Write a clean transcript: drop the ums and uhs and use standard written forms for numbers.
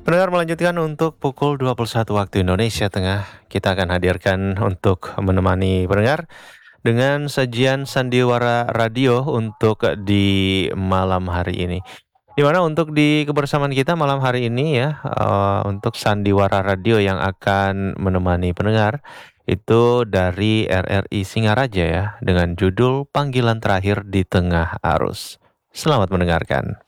Pendengar melanjutkan untuk pukul 21 waktu Indonesia Tengah. Kita akan hadirkan untuk menemani pendengar dengan sajian sandiwara radio untuk di malam hari ini. Di mana untuk di kebersamaan kita malam hari ini ya, untuk sandiwara radio yang akan menemani pendengar itu dari RRI Singaraja ya, dengan judul Panggilan Terakhir di Tengah Arus. Selamat mendengarkan.